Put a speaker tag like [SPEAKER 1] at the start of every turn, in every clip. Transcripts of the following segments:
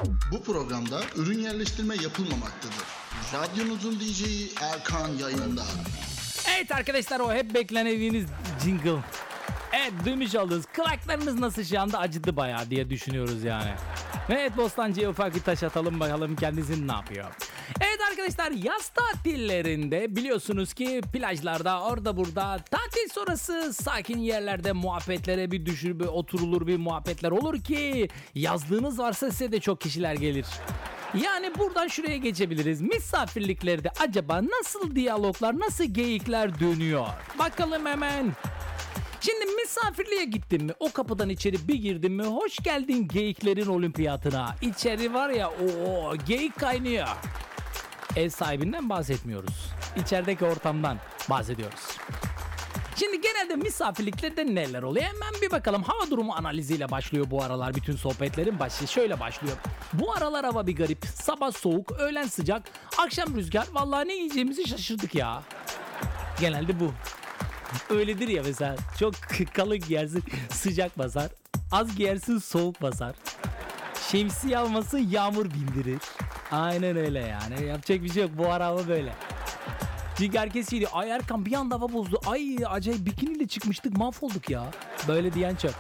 [SPEAKER 1] Bu programda ürün yerleştirme yapılmamaktadır. Radyonuzun DJ'i Erkan yayında.
[SPEAKER 2] Evet arkadaşlar, o hep beklediğiniz jingle. Evet, duymuş oldunuz. Kulaklarınız nasıl şu anda acıdı bayağı diye düşünüyoruz yani. Evet, Bostancı'ya ufak bir taş atalım bakalım kendisi ne yapıyor. Evet arkadaşlar, yaz tatillerinde biliyorsunuz ki plajlarda orada burada tatil sonrası sakin yerlerde muhabbetlere bir oturulur, bir muhabbetler olur ki yazlığınız varsa size de çok kişiler gelir. Yani buradan şuraya geçebiliriz. Misafirliklerde acaba nasıl diyaloglar, nasıl geyikler dönüyor? Bakalım hemen. Şimdi misafirliğe gittin mi? O kapıdan içeri bir girdin mi? Hoş geldin geyiklerin olimpiyatına. İçeri var ya, o geyik kaynıyor. Ev sahibinden bahsetmiyoruz. İçerideki ortamdan bahsediyoruz. Şimdi genelde misafirliklerde neler oluyor? Hemen bir bakalım. Hava durumu analiziyle başlıyor bu aralar. Bütün sohbetlerin başı şöyle başlıyor. Bu aralar hava bir garip. Sabah soğuk, öğlen sıcak, akşam rüzgar. Vallahi ne yiyeceğimizi şaşırdık ya. Genelde bu. Öyledir ya, mesela çok kalın giyersin sıcak basar. Az giyersin soğuk basar. Şemsiye almasın yağmur bindirir. Aynen öyle yani. Yapacak bir şey yok. Bu ara hava böyle. Çünkü herkes şey diyor. Ay Erkan bir anda hava bozdu. Ay acayip bikiniyle çıkmıştık, mahvolduk ya. Böyle diyen çok.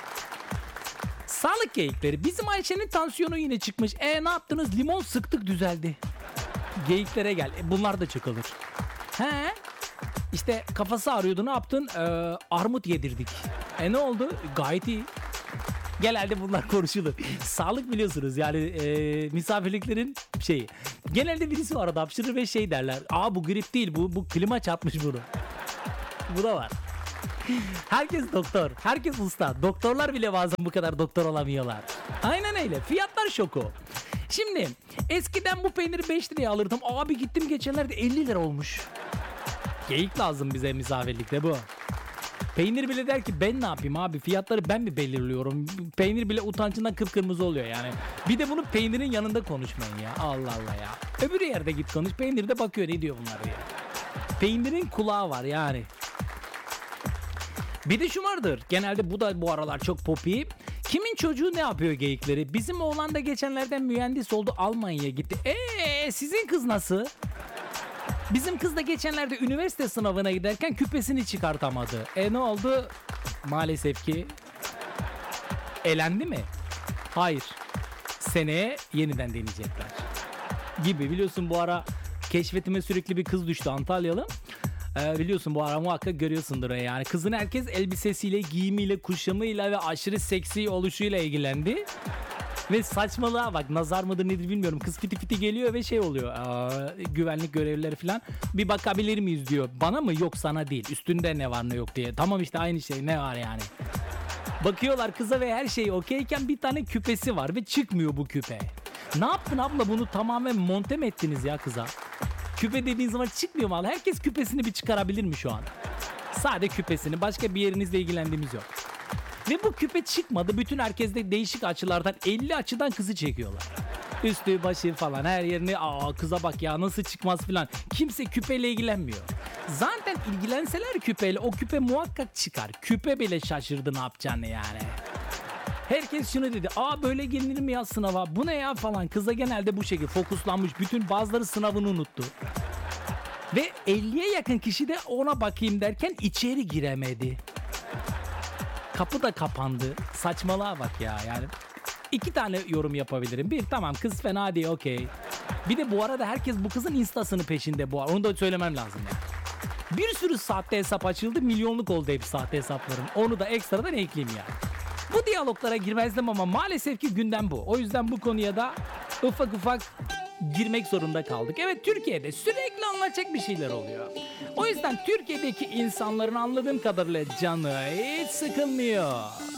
[SPEAKER 2] Sağlık geyikleri. Bizim Ayşe'nin tansiyonu yine çıkmış. Ne yaptınız? Limon sıktık, düzeldi. Geyiklere gel. Bunlar da çakılır. He? İşte kafası ağrıyordu, ne yaptın? Armut yedirdik. Ne oldu? Gayet iyi. Genelde bunlar konuşulur. Sağlık biliyorsunuz yani misafirliklerin şeyi. Genelde birisi var, hapşırır ve şey derler. Bu grip değil, bu klima çarpmış bunu. Bu da var. Herkes doktor, herkes usta. Doktorlar bile bazen bu kadar doktor olamıyorlar. Aynen öyle. Fiyatlar şoku. Şimdi eskiden bu peyniri 5 liraya alırdım. Abi gittim geçenlerde 50 lira olmuş. Geyik lazım bize misafirlikte bu. Peynir bile der ki ben ne yapayım abi, fiyatları ben mi belirliyorum? Peynir bile utancından kıpkırmızı oluyor yani. Bir de bunu peynirin yanında konuşmayın ya. Allah Allah ya. Öbür yerde git konuş. Peynir de bakıyor, ne diyor bunlar ya. Peynirin kulağı var yani. Bir de şu vardır. Genelde bu da bu aralar çok popi. Kimin çocuğu ne yapıyor geyikleri? Bizim oğlan da geçenlerden mühendis oldu, Almanya'ya gitti. Sizin kız nasıl? Bizim kız da geçenlerde üniversite sınavına giderken küpesini çıkartamadı. Ne oldu? Maalesef ki elendi mi? Hayır. Seneye yeniden deneyecekler. Gibi, biliyorsun bu ara keşfetime sürekli bir kız düştü, Antalyalı. Biliyorsun bu ara muhakkak görüyorsundur yani. Kızın herkes elbisesiyle, giyimiyle, kuşamıyla ve aşırı seksi oluşuyla ilgilendi. Ve saçmalığa bak, nazar mıdır nedir bilmiyorum. Kız fiti fiti geliyor ve şey oluyor. Güvenlik görevlileri falan. Bir bakabilir miyiz diyor. Bana mı? Yok sana değil. Üstünde ne var ne yok diye. Tamam işte aynı şey, ne var yani. Bakıyorlar kıza ve her şey okeyken bir tane küpesi var ve çıkmıyor bu küpe. Ne yaptın abla, bunu tamamen monte mi ettiniz ya kıza? Küpe dediğin zaman çıkmıyor mu? Herkes küpesini bir çıkarabilir mi şu an? Sadece küpesini, başka bir yerinizle ilgilendiğimiz yok. Ve bu küpe çıkmadı. Bütün herkeste değişik açılardan 50 açıdan kızı çekiyorlar. Üstü başı falan her yerini kıza bak ya nasıl çıkmaz falan. Kimse küpeyle ilgilenmiyor. Zaten ilgilenseler küpeyle o küpe muhakkak çıkar. Küpe bile şaşırdı ne yapacağını yani. Herkes şunu dedi. Böyle gelinir mi ya sınava? Bu ne ya falan. Kıza genelde bu şekilde fokuslanmış. Bütün bazıları sınavını unuttu. Ve 50'ye yakın kişi de ona bakayım derken içeri giremedi. Kapı da kapandı. Saçmalığa bak ya yani. 2 tane yorum yapabilirim. Bir, tamam kız fena değil, okey. Bir de bu arada herkes bu kızın instasını peşinde bu arada. Onu da söylemem lazım ya. Bir sürü sahte hesap açıldı. Milyonluk oldu hep sahte hesapların. Onu da ekstradan ekleyeyim ya. Bu diyaloglara girmezdim ama maalesef ki gündem bu. O yüzden bu konuya da ufak ufak girmek zorunda kaldık. Evet, Türkiye'de sürekli anlatacak bir şeyler oluyor. O yüzden Türkiye'deki insanların anladığım kadarıyla canı hiç sıkılmıyor.